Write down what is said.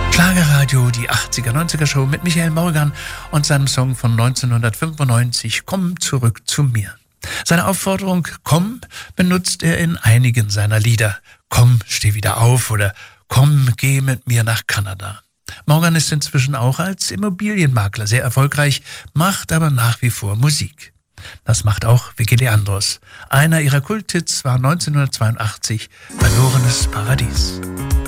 Schlagerradio, die 80er, 90er Show mit Michael Morgan und seinem Song von 1995, Komm zurück zu mir. Seine Aufforderung, komm, benutzt er in einigen seiner Lieder. Komm, steh wieder auf oder komm, geh mit mir nach Kanada. Morgan ist inzwischen auch als Immobilienmakler sehr erfolgreich, macht aber nach wie vor Musik. Das macht auch Vicky Leandros. Einer ihrer Kulthits war 1982 Verlorenes Paradies.